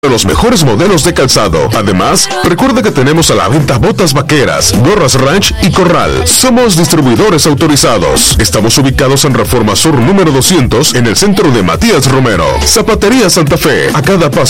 de los mejores modelos de calzado. Además, recuerda que tenemos a la venta botas vaqueras, gorras ranch y corral. Somos distribuidores autorizados. Estamos ubicados en Reforma Sur número 200 en el centro de Matías Romero. Zapatería Santa Fe, a cada paso